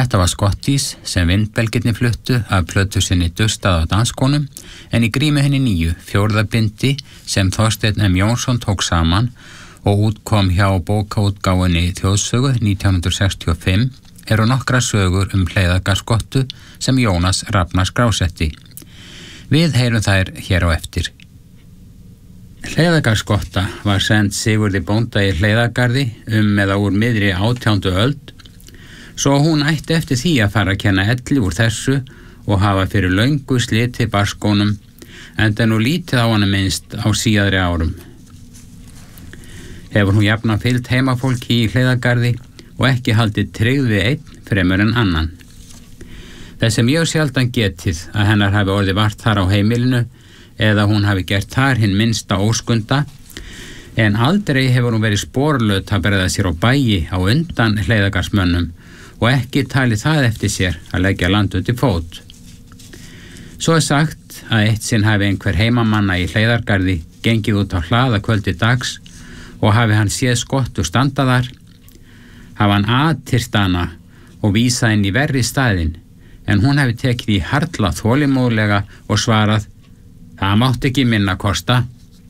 Þetta var Skottís sem vindbelgirnir fluttu af plötu sinni Dustað á danskonum, en í grími henni 9, 4. bindi sem Þorsteinn M. Jónsson tók saman og útkom hjá bókaútgáfunni Þjóðsögu 1965 eru nokkra sögur hleiðargarskottu sem Jónas Rafnar skrásetti. Við heyrum þær hér á eftir. Hleiðargarskotta var send Sigurði bónda í Hleiðargarði eða úr miðri 18. öld, svo hún ætti eftir því að fara að kenna elli úr þessu og hafa fyrir löngu slitið barskónum, enda nú lítið á hana minnst á síðari árum. Hefur hún jafnan fylgt heimafólki í Hleiðargarði og ekki haldið tryggð við einn fremur en annan. Þess er mjög sjaldan getið að hennar hafi orðið vart þar á heimilinu eða hún hafi gert þar hinn minnsta óskunda, en aldrei hefur hún verið sporlaut að berða sér á bæi á undan Hleiðargarðsmönnum og ekki talið það eftir sér að leggja land undir fót. Svo er sagt að eitt sinn hafi einhver heimamanna í Hleiðargarði gengið út á hlaða kvöldi dags og hafi hann séð skottu standa þar, hafa hann aðtyrt hana og vísa inn í verri staðinn, en hún hefði tekið í harla þolinmóðlega og svarað: það mátti ekki minna kosta.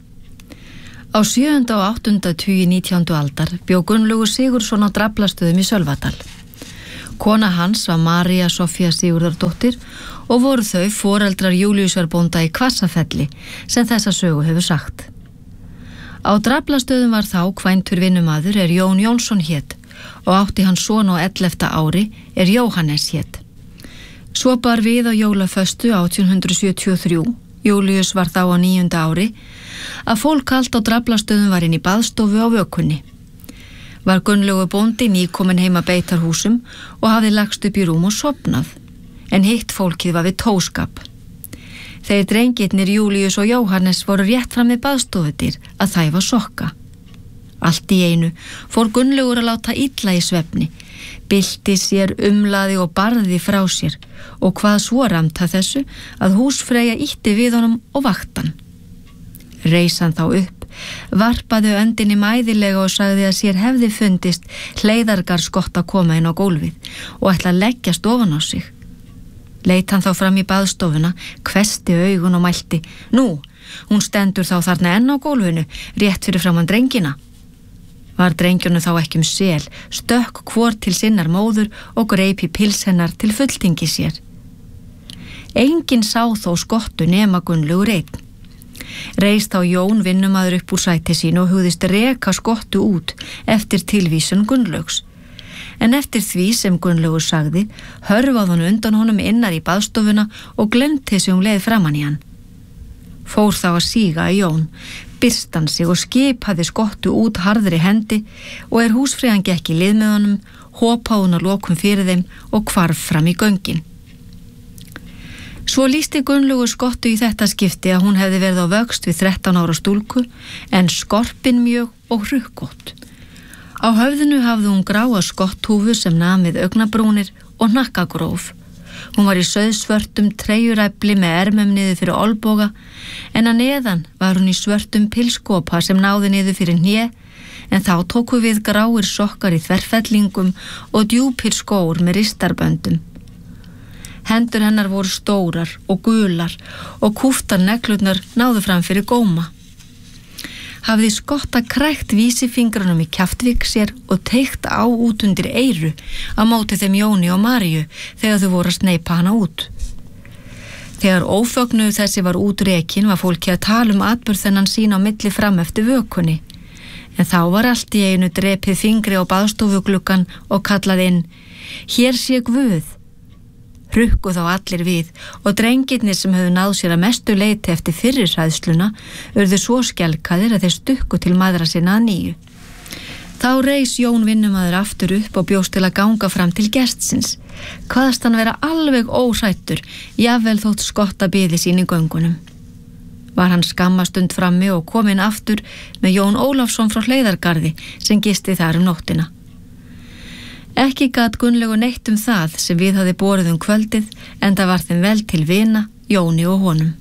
Á 7. og 8. tugi 19. aldar bjó Gunnlaugur Sigurðsson á Draflastöðum í Sölvadal. Kona hans var María Sofía Sigurðardóttir og voru þau foreldrar Júlíusar bónda í Hvassafelli sem þessa sögu hefur sagt. Á Draflastöðum var þá kvæntur vinnumaður Jón Jónsson hét og átti hann son á 11. ári Jóhannes hét. Svo bar við á jólaföstu 1873, Júlíus var þá á 9. ári, að fólk allt á Draflastöðum var inn í baðstofu á vökunni. Var Gunnlaugur bóndi nýkominn heima beitarhúsum og hafði lagst upp í rúm og sofnað, en hitt fólkið var við tóskap. Þeir drengirnir Júlíus og Jóhannes voru rétt fram við baðstofudyr að þæfa sokka. Allt í einu fór Gunnlaugur að láta illa í svefni, bylti sér, umlaði og barði frá sér og hvað svo ramta þessu að húsfreyja ýtti við honum og vakti hann. Reis hann þá upp, varpaði öndinni mæðilega og sagði að sér hefði fundist Hleiðargarðskotta koma inn á gólfið og ætla að leggjast ofan á sig. Leit hann þá fram í baðstofuna, hvessti augun og mælti: nú, hún stendur þá þarna enn á gólfinu, rétt fyrir framan drengina. Var drengjunu þá ekki sel, stökk hvor til sinnar móður og greip í pils hennar til fulltingi sér. Enginn sá þó skottu nema Gunnlaugur einn. Reis þá Jón vinnumaður upp úr sæti sínu og hugðist reka skottu út eftir tilvísun Gunnlaugs. En eftir því sem Gunnlaugur sagði, hörfaði hann undan honum innar í baðstofuna og gleymdi sig leið framan í hann. Fór þá að síga í Jón, byrst hann sig og skipaði skottu út harðri hendi og húsfreyjan gekk í lið með honum, hopaði hún að lokum fyrir þeim og hvarf fram í göngin. Svo lýsti Gunnlaugur skottu í þetta skipti að hún hefði verið á vöxt við 13 ára stúlku, en skorpin mjög og hrukkótt. Á höfðinu hafði hún gráa skotthúfu sem namið augnabrúnir og hnakkagróf. Hún var í sauðsvörtum treyjuræfli með ermum niður fyrir olboga, en að neðan var hún í svörtum pilskopa sem náði niður fyrir hné, en þá tóku við gráir sokkar í þverfellingum og djúpir skór með ristarböndum. Hendur hennar voru stórar og gular og kúftar neglurnar náðu fram fyrir góma. Hafði skotta krækt vísifingrunum í kjaftvik sér og teygt á út undir eyru á móti þeim Jóni og Maríu þegar þau voru að sneipa hana út. Þegar ófögnuð þessi var útrekin var fólki að tala atburð þennan sín á milli fram eftir vökunni. En þá var allt í einu drepið fingri á baðstofugluggan og kallað inn: hér sé Guð. Hrukku þá allir við og drengirnir sem höfðu náð sér að mestu leiti eftir fyrri hræðsluna urðu svo skelkaðir að þeir stukku til mæðra sinna að nýju. Þá reis Jón vinnumaður aftur upp og bjóst til að ganga fram til gestsins. Kvaðst hann vera alveg óhrættur, jafnvel þótt skotta biði sín í göngunum. Var hann skammastund frammi og kom inn aftur með Jón Ólafsson frá Hleiðargarði sem gisti þar nóttina. Ekki gat Gunnlaugur neitt það sem við hafði borið kvöldið, enda var þeim vel til vina, Jóni og honum.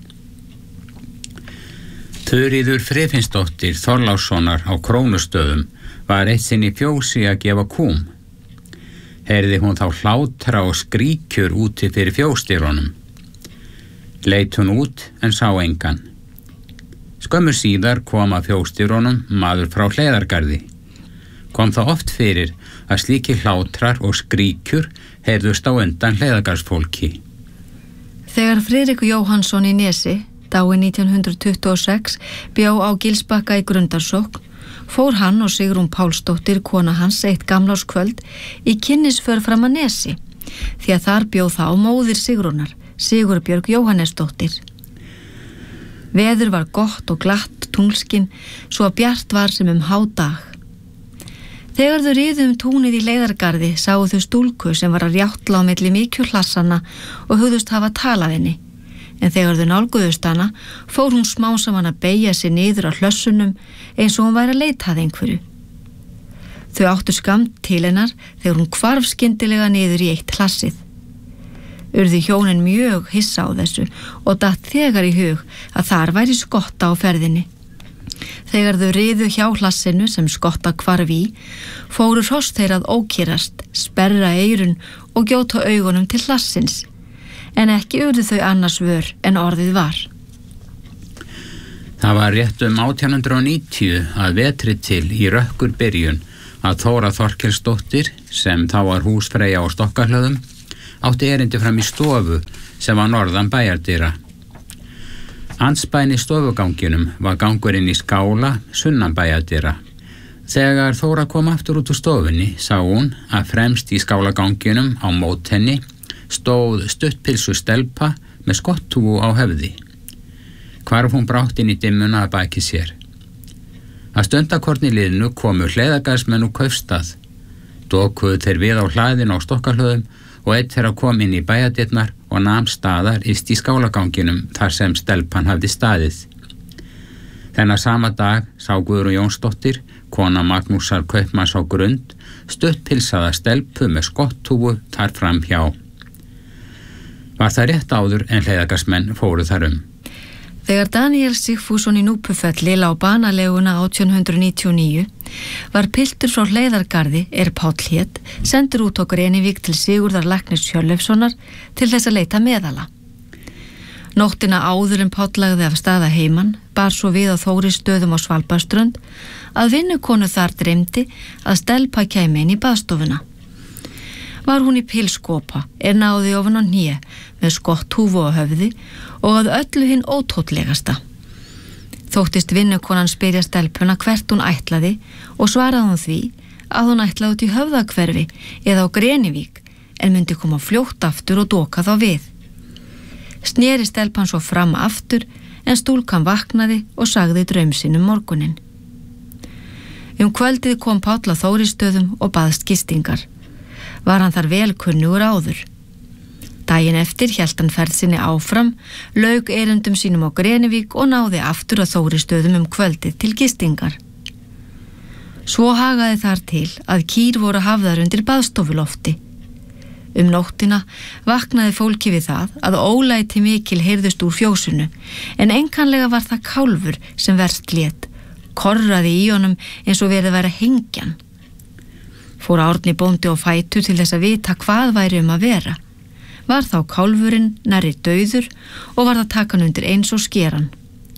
Þuríður Friðfinnsdóttir Þorlákssonar á Krónustöðum var eitt sinn í fjósi að gefa kúm. heyrði hún þá hlátra og skríkjur úti fyrir fjósdyrunum. Leit hún út en sá engan. Skömmu síðar kom að fjósdyrunum maður frá Hleiðargarði. Kom það oft fyrir að slíki hlátrar og skríkjur heyrðust á undan Hleiðargarðsfólki. Þegar Friðrik Jóhannsson í Nesi, dáinn 1926, bjó á Gilsbakka í Grundarsókn, fór hann og Sigrún Pálsdóttir, kona hans, eitt gamlárskvöld í kynnisför fram að Nesi, því að þar bjó þá móðir Sigrúnar, Sigurbjörg Jóhannesdóttir. Veður var gott og glatt tunglskinn, svo að bjart var sem hádag. Þegar þau riðu túnið í Hleiðargarði sáu þau stúlku sem var að rjátla á milli mykjuhlassanna og hugðust hafa talað henni. En þegar þau nálguðust hana, fór hún smá saman að beygja sig niður á hlössunum eins og hún væri að leita að einhverju. Þau áttu skammt til hennar þegar hún hvarf skyndilega niður í eitt hlassið. Urðu hjónin mjög hissa á þessu og datt þegar í hug að þar væri skotta á ferðinni. Þegar þau riðu hjá hlassinu sem skotta hvarf í, fóru hross þeirra að ókýrast, sperra eyrun og gjóta augunum til hlassins, en ekki urðu þau annars vör en orðið var. Það var rétt 1890 að vetri til í rökkur byrjun að Þóra Þorkelsdóttir, sem þá var húsfreyja á Stokkahlöðum, átti erindi fram í stofu sem var norðan bæjardyra. Andspæni stofuganginum var gangurinn í skála sunnan bæjardyra. Þegar Þóra kom aftur út úr stofunni sá hún að fremst í skálaganginum á mót henni stóð stuttpilsu stelpa með skottúfu á höfði. Hvarf hún brátt inn í dimmuna að baki sér. Að stundakorni liðinu komu Hleiðargarðsmenn úr Kaupstað. Dokuðu þeir við á hlaðin á Stokkahlöðum og einn þeirra kom inn í bæjardyrnar og nam staðar yst í skálaganginum þar sem stelpan hafði staðið. Þennan sama dag sá Guðrún Jónsdóttir, kona Magnúsar kaupmanns á Grund, stuttpilsaða stelpu með skottúfu þar fram hjá. Var það rétt áður en Hleiðargarðsmenn fóru þar Þegar Daniel Sigfússon í Núpufelli lá banaleguna 1899 var piltur frá Hleiðargarði, Páll hét, sendur út á Grenivík til Sigurðar læknis Hjörleifssonar til þess að leita meðala. Nóttina áður en Páll lagði af staða heiman bar svo við á Þórisstöðum á Svalbarðsströnd að vinnukonu þar dreymdi að stelpa kæmi inn í baðstofuna. Var hún í pilskopa náði ofan á hné með skotthúfu á höfði og að öllu hinn ótótlegasta. Þóttist vinnukonan spyrja stelpuna hvert hún ætlaði og svaraði hún því að hún ætlaði út í Höfðahverfi eða á Grenivík en myndi koma fljótt aftur og doka þá við. Sneri stelpan svo fram aftur en stúlkan vaknaði og sagði draum sinn morguninn. Kvöldið kom Páll að Þórisstöðum og baðst gistingar. Var hann þar vel kunnugur áður. Daginn eftir hélt hann ferð sinni áfram, lauk erindum sínum á Grenivík og náði aftur að Þórisstöðum kvöldið til gistingar. Svo hagaði þar til að kýr voru hafðar undir baðstofulofti. Nóttina vaknaði fólki við það að ólæti mikil heyrðust úr fjósinu, en einkanlega var það kálfur sem verst lét, korraði í honum eins og verið væri að hengja hann. Fór Árni bóndi á fætur til þess að vita hvað væri að vera. Var þá kálfurinn nærri dauður og var það takan undir eins og skeran.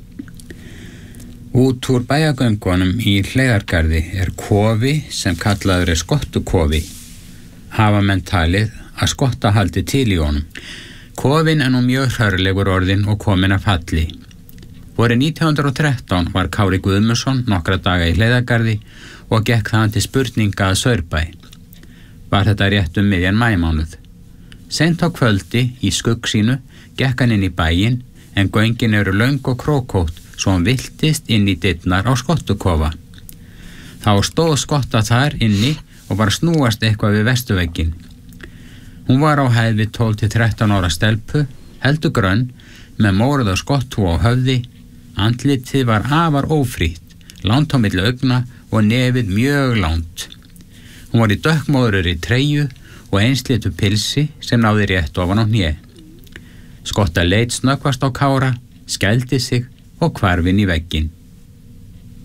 Út úr bæjagöngunum í Hleiðargarði kofi sem kallaður skottukofi. Hafa menn talið að skotta haldi til í honum. Kofinn nú mjög hrörlegur orðinn og kominn að falli. Vorið 1913 var Kári Guðmundsson nokkra daga í Hleiðargarði og gekk þaðan til spurninga að Saurbæ. Var þetta rétt miðjan maímánuð. Seint á kvöldi í skugg sínu gekk hann inn í bæinn en göngin eru löng og krókótt svo hann viltist inn í dyrnar á skottukofa. Þá stóð skotta þar inni og var að snúast eitthvað við vestuvegginn. Hún var á hæð við 12-13 ára stelpu, heldur grönn, með mórað og skotthú á höfði. Andlitið var afar ófrítt, langt á milli augna og nefið mjög langt. Hún var í dökkmóðruri treyju og einslitu pilsi sem náði rétt ofan á hné. Skotta leit snöggvast á Kára, skældi sig og hvarf inn í vegginn.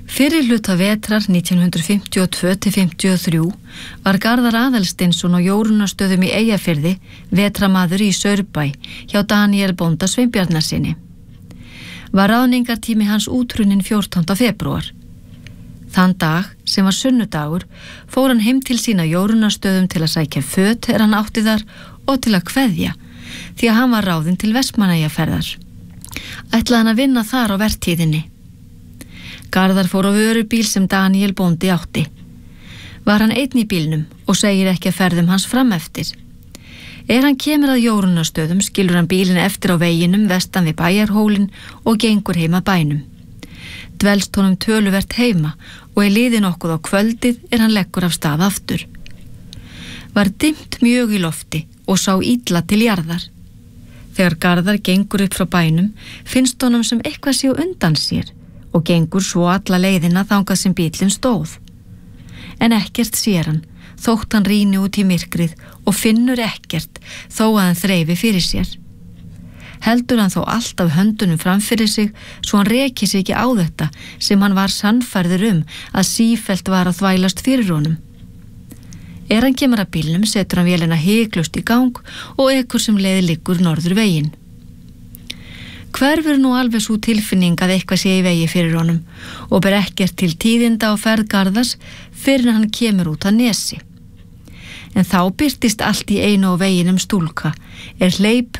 Fyrir hluta vetrar 1952-53 var Garðar Aðalsteinsson á Jórunastöðum í Eyjafirði vetramaður í Saurbæ hjá Daníel bónda Sveinbjarnarsyni. Var ráðningartími hans útrunnin 14. febrúar. Þann dag, sem var sunnudagur, fór hann heim til sína Jórunastöðum til að sækja föt hann átti þar og til að kveðja, því að hann var ráðinn til Vestmannaeyjaferðar. Ætlaði hann að vinna þar á vertíðinni. Garðar fór á vörubíl sem Daníel bóndi átti. Var hann einn í bílnum og segir ekki að ferðum hans fram eftir. Hann kemur að Jórunastöðum skilur hann bílinn eftir á veginum vestan við bæjarhólinn og gengur heima bænum. Dvelst honum töluvert heima og liðið nokkuð á kvöldið hann leggur af stað aftur. Var dimmt mjög í lofti og sá illa til jarðar. Þegar Garðar gengur upp frá bænum finnst honum sem eitthvað sé undan sér og gengur svo alla leiðina þangað sem bíllinn stóð. En ekkert sér hann, þótt hann rýni út í myrkrið og finnur ekkert þó að hann þreifi fyrir sér. Heldur hann þó alltaf höndunum framfyrir sig svo hann reki sig ekki á þetta sem hann var sannfærður að sífellt var að þvælast fyrir honum. Hann kemur að bílnum setur hann vélina hiklaust í gang og ekur sem leið liggur norður veginn. Hverfur nú alveg svo tilfinning að eitthvað sé í vegi fyrir honum og ber ekkert til tíðinda á ferð Garðars fyrir hann kemur út að nesi. En þá birtist allt í einu á veginum stúlka hleypur